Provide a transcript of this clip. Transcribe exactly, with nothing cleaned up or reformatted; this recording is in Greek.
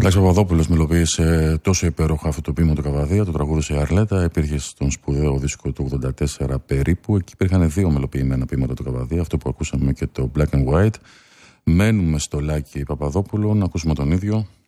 Λάκης Παπαδόπουλος μελοποίησε τόσο υπέροχα αυτό το ποίημα του Καβαδία, το τραγούδισε η Αρλέτα, υπήρχε στον σπουδαίο δίσκο του ογδόντα τέσσερα περίπου. Εκεί υπήρχαν δύο μελοποιημένα ποίηματα του Καβαδία, αυτό που ακούσαμε και το Black and White. Μένουμε στο Λάκη Παπαδόπουλο, να ακούσουμε τον ίδιο.